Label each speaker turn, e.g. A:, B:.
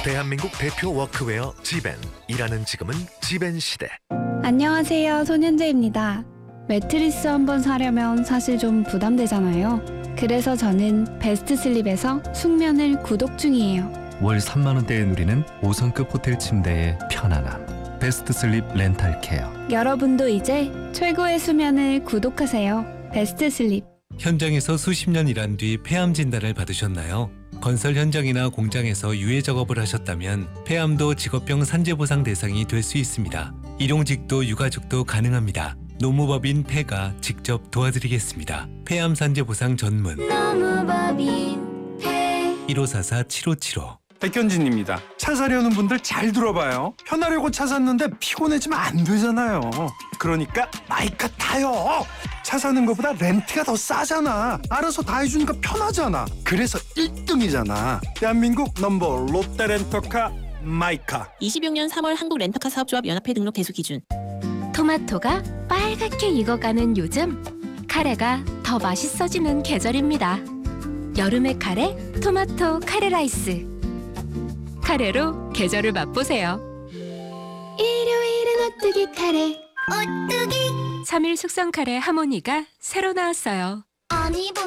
A: 대한민국 대표 워크웨어 지벤. 일하는 지금은 지벤 시대.
B: 안녕하세요, 손현재입니다. 매트리스 한번 사려면 사실 좀 부담되잖아요. 그래서 저는 베스트 슬립에서 숙면을 구독 중이에요.
C: 월 3만 원대에 누리는 5성급 호텔 침대의 편안함. 베스트 슬립 렌탈 케어.
B: 여러분도 이제 최고의 수면을 구독하세요. 베스트 슬립.
D: 현장에서 수십 년 일한 뒤 폐암 진단을 받으셨나요? 건설 현장이나 공장에서 유해 작업을 하셨다면 폐암도 직업병 산재보상 대상이 될 수 있습니다. 일용직도 유가족도 가능합니다. 노무법인 폐가 직접 도와드리겠습니다. 폐암 산재보상 전문
B: 노무법인 폐
D: 1544-7575.
E: 백현진입니다. 차 사려는 분들 잘 들어봐요. 편하려고 차 샀는데 피곤해지면 안 되잖아요. 그러니까 마이카 타요. 차 사는 것보다 렌트가 더 싸잖아. 알아서 다 해주니까 편하잖아. 그래서 1등이잖아. 대한민국 넘버 롯데 렌터카 마이카.
F: 26년 3월 한국 렌터카 사업조합 연합회 등록 대수 기준.
G: 토마토가 빨갛게 익어가는 요즘, 카레가 더 맛있어지는 계절입니다. 여름의 카레, 토마토 카레 라이스. 카레로 계절을 맛보세요.
B: 일요일은 오뚜기 카레.
G: 3일 숙성 카레 하모니가 새로 나왔어요.